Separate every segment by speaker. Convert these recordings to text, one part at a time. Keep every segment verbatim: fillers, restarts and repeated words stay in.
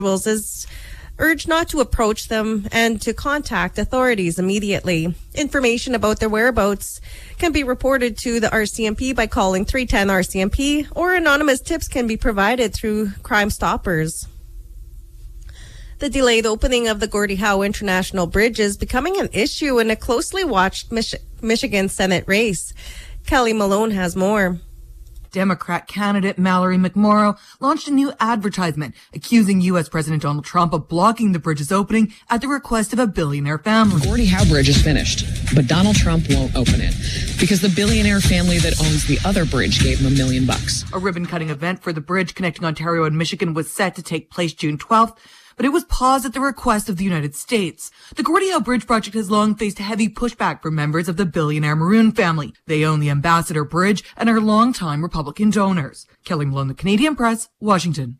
Speaker 1: is urged not to approach them and to contact authorities immediately. Information about their whereabouts can be reported to the R C M P by calling three one zero R C M P, or anonymous tips can be provided through Crime Stoppers. The delayed opening of the Gordie Howe International Bridge is becoming an issue in a closely watched Mich- Michigan Senate race. Kelly Malone has more.
Speaker 2: Democrat candidate Mallory McMorrow launched a new advertisement accusing U S President Donald Trump of blocking the bridge's opening at the request of a billionaire family.
Speaker 3: The Gordie Howe Bridge is finished, but Donald Trump won't open it because the billionaire family that owns the other bridge gave him a million bucks.
Speaker 2: A ribbon-cutting event for the bridge connecting Ontario and Michigan was set to take place June twelfth, but it was paused at the request of the United States. The Gordie Howe Bridge project has long faced heavy pushback from members of the billionaire Maroon family. They own the Ambassador Bridge and are longtime Republican donors. Kelly Malone, The Canadian Press, Washington.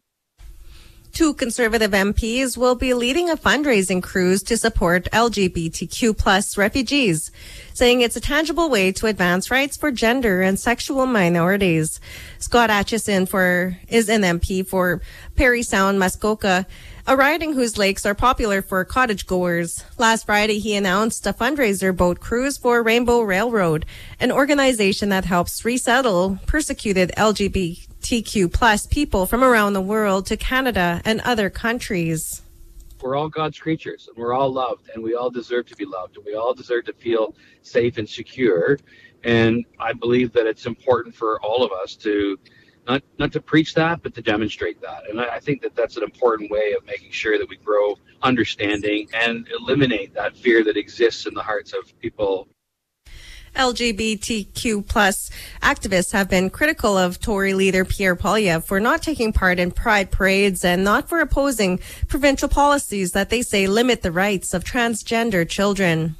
Speaker 1: Two Conservative M Ps will be leading a fundraising cruise to support L G B T Q plus refugees, saying it's a tangible way to advance rights for gender and sexual minorities. Scott Atchison for, is an M P for Parry Sound, Muskoka, a riding whose lakes are popular for cottage goers. Last Friday, he announced a fundraiser boat cruise for Rainbow Railroad, an organization that helps resettle persecuted L G B T Q plus people from around the world to Canada and other countries.
Speaker 4: We're all God's creatures, and we're all loved, and we all deserve to be loved, and we all deserve to feel safe and secure. And I believe that it's important for all of us to Not not to preach that, but to demonstrate that. And I, I think that that's an important way of making sure that we grow understanding and eliminate that fear that exists in the hearts of people.
Speaker 1: L G B T Q plus activists have been critical of Tory leader Pierre Poilievre for not taking part in pride parades and not for opposing provincial policies that they say limit the rights of transgender children.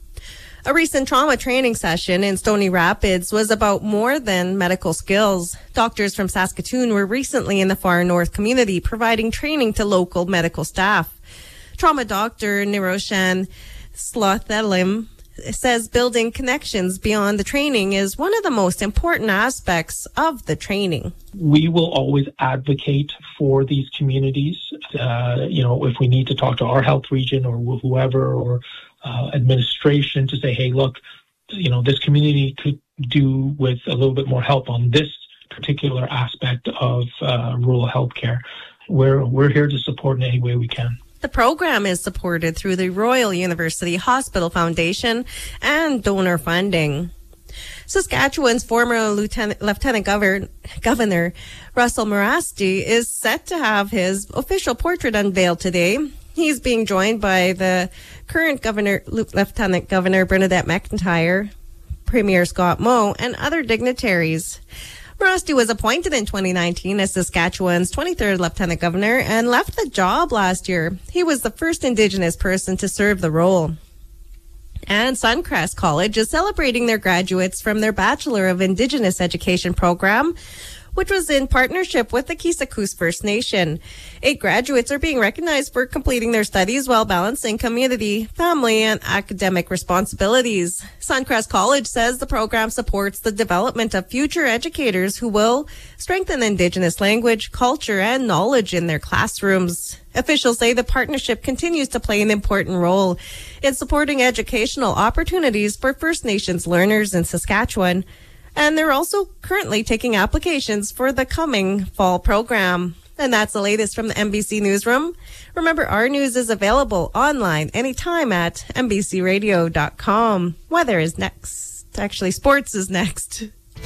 Speaker 1: A recent trauma training session in Stony Rapids was about more than medical skills. Doctors from Saskatoon were recently in the far north community providing training to local medical staff. Trauma doctor Niroshan Slothelem says building connections beyond the training is one of the most important aspects of the training.
Speaker 5: We will always advocate for these communities. Uh, you know, if we need to talk to our health region or whoever or uh, administration to say, hey, look, you know, this community could do with a little bit more help on this particular aspect of uh, rural healthcare. We're we're here to support in any way we can.
Speaker 1: The program is supported through the Royal University Hospital Foundation and donor funding. Saskatchewan's former Lieutenant, Lieutenant Governor, Governor Russell Morasti is set to have his official portrait unveiled today. He's being joined by the current Governor, Lieutenant Governor Bernadette McIntyre, Premier Scott Moe, and other dignitaries. Morasti was appointed in twenty nineteen as Saskatchewan's twenty-third Lieutenant Governor and left the job last year. He was the first Indigenous person to serve the role. And Suncrest College is celebrating their graduates from their Bachelor of Indigenous Education program, which was in partnership with the Kisakus First Nation. Eight graduates are being recognized for completing their studies while balancing community, family, and academic responsibilities. Suncrest College says the program supports the development of future educators who will strengthen Indigenous language, culture, and knowledge in their classrooms. Officials say the partnership continues to play an important role in supporting educational opportunities for First Nations learners in Saskatchewan. And they're also currently taking applications for the coming fall program. And that's the latest from the N B C Newsroom. Remember, our news is available online anytime at N B C radio dot com. Weather is next. Actually, sports is next.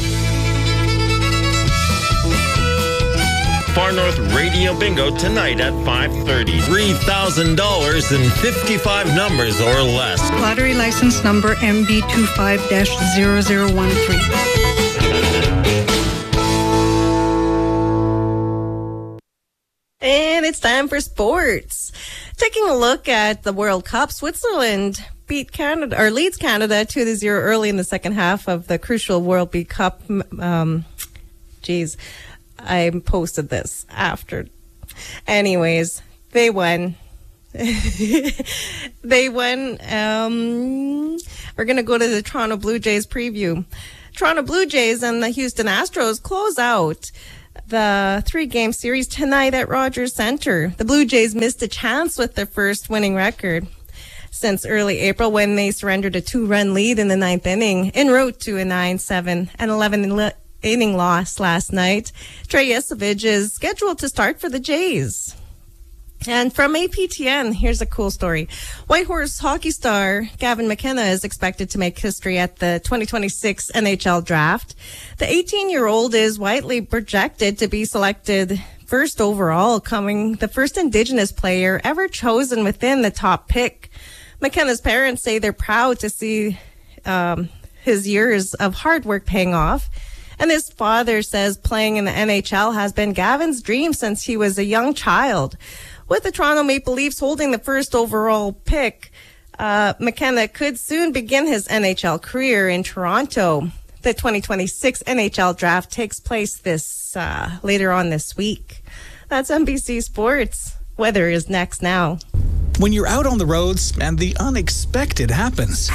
Speaker 6: Far North Radio Bingo tonight at five thirty. three thousand dollars in fifty-five numbers or less.
Speaker 7: Lottery license number M B two five dash zero zero one three.
Speaker 1: And it's time for sports. Taking a look at the World Cup, Switzerland beat Canada, or leads Canada two to zero early in the second half of the crucial World Beat Cup. Um, geez. I posted this after. Anyways, they won. They won. Um, we're going to go to the Toronto Blue Jays preview. Toronto Blue Jays and the Houston Astros close out the three-game series tonight at Rogers Centre. The Blue Jays missed a chance with their first winning record since early April when they surrendered a two-run lead in the ninth inning en route to a nine seven and eleven inning loss last night. Trey Yesovich is scheduled to start for the Jays. And from A P T N, here's a cool story. Whitehorse hockey star Gavin McKenna is expected to make history at the twenty twenty-six N H L draft. The eighteen-year-old is widely projected to be selected first overall, becoming the first Indigenous player ever chosen within the top pick. McKenna's parents say they're proud to see um, his years of hard work paying off. And his father says playing in the N H L has been Gavin's dream since he was a young child. With the Toronto Maple Leafs holding the first overall pick, uh, McKenna could soon begin his N H L career in Toronto. The twenty twenty-six N H L draft takes place this uh, later on this week. That's N B C Sports. Weather is next now.
Speaker 8: When you're out on the roads and the unexpected happens,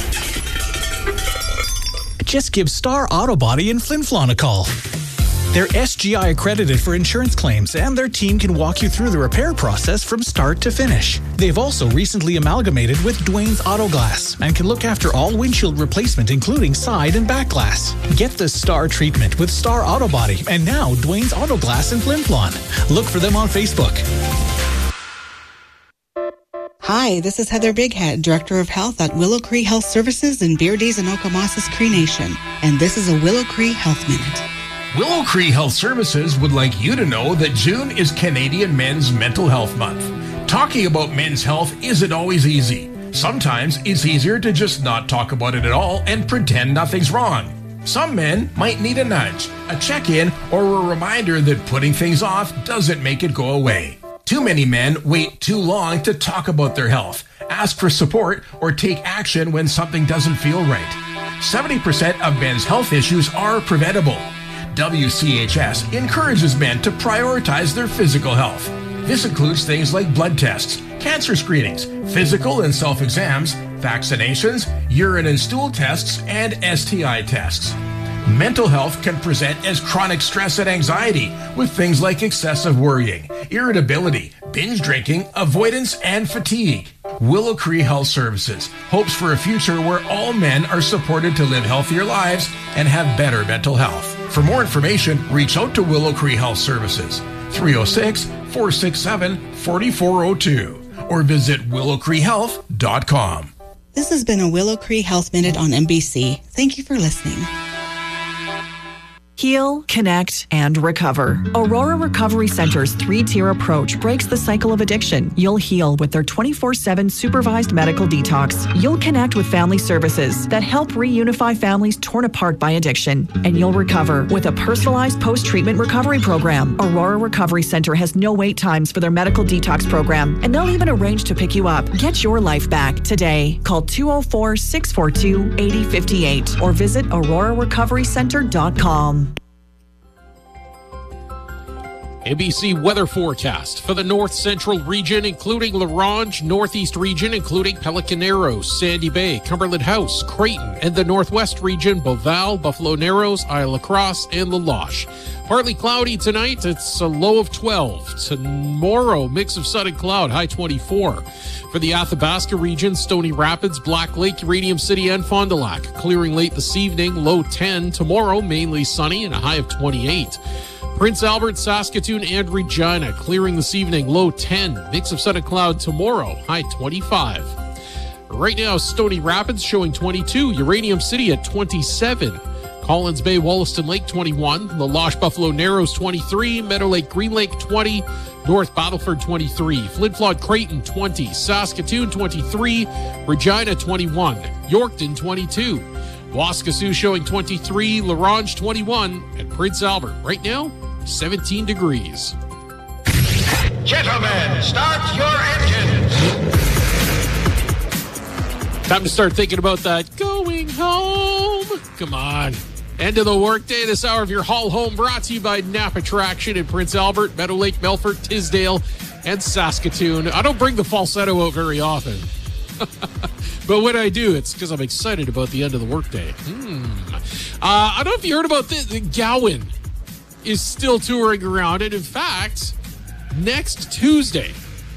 Speaker 8: just give Star Auto Body in Flin Flon a call. They're S G I accredited for insurance claims, and their team can walk you through the repair process from start to finish. They've also recently amalgamated with Dwayne's Auto Glass and can look after all windshield replacement, including side and back glass. Get the Star treatment with Star Auto Body and now Dwayne's Auto Glass in Flin Flon. Look for them on Facebook.
Speaker 9: Hi, this is Heather Bighead, Director of Health at Willow Cree Health Services in Beardies and Okomasas Cree Nation. And this is a Willow Cree Health Minute.
Speaker 10: Willow Cree Health Services would like you to know that June is Canadian Men's Mental Health Month. Talking about men's health isn't always easy. Sometimes it's easier to just not talk about it at all and pretend nothing's wrong. Some men might need a nudge, a check-in, or a reminder that putting things off doesn't make it go away. Too many men wait too long to talk about their health, ask for support, or take action when something doesn't feel right. seventy percent of men's health issues are preventable. W C H S encourages men to prioritize their physical health. This includes things like blood tests, cancer screenings, physical and self-exams, vaccinations, urine and stool tests, and S T I tests. Mental health can present as chronic stress and anxiety with things like excessive worrying, irritability, binge drinking, avoidance, and fatigue. Willow Cree Health Services hopes for a future where all men are supported to live healthier lives and have better mental health. For more information, reach out to Willow Cree Health Services, three oh six, four six seven, four four oh two, or visit willow cree health dot com.
Speaker 9: This has been a Willow Cree Health Minute on N B C. Thank you for listening.
Speaker 11: Heal, connect, and recover. Aurora Recovery Center's three-tier approach breaks the cycle of addiction. You'll heal with their twenty-four seven supervised medical detox. You'll connect with family services that help reunify families torn apart by addiction. And you'll recover with a personalized post-treatment recovery program. Aurora Recovery Center has no wait times for their medical detox program, and they'll even arrange to pick you up. Get your life back today. Call two oh four, six four two, eight oh five eight or visit aurora recovery center dot com.
Speaker 12: A B C weather forecast for the north central region, including La Ronge, northeast region, including Pelican Narrows, Sandy Bay, Cumberland House, Creighton, and the northwest region, Beauval, Buffalo Narrows, Isle La Crosse, and La Loche. Partly cloudy tonight. It's a low of twelve. Tomorrow, mix of sun and cloud, high twenty-four. For the Athabasca region, Stony Rapids, Black Lake, Uranium City, and Fond du Lac. Clearing late this evening, low ten. Tomorrow, mainly sunny and a high of twenty-eight. Prince Albert, Saskatoon, and Regina. Clearing this evening, low ten. Mix of sun and cloud tomorrow, high twenty-five. Right now, Stony Rapids showing twenty-two. Uranium City at twenty-seven. Collins Bay, Wollaston Lake, twenty-one. La Loche, Buffalo Narrows, twenty-three. Meadow Lake, Green Lake, twenty. North Battleford, twenty-three. Flin Flon, Creighton, twenty. Saskatoon, twenty-three. Regina, twenty-one. Yorkton, twenty-two. Waskesiu showing twenty-three. La Ronge, twenty-one. And Prince Albert, right now, seventeen degrees.
Speaker 13: Gentlemen, start your engines.
Speaker 12: Time to start thinking about that going home. Come on. End of the workday. This hour of your haul home brought to you by Napa Traction in Prince Albert, Meadow Lake, Melfort, Tisdale, and Saskatoon. I don't bring the falsetto out very often. But when I do, it's because I'm excited about the end of the workday. Hmm. Uh, I don't know if you heard about this. Gowan is still touring around. And in fact, next Tuesday,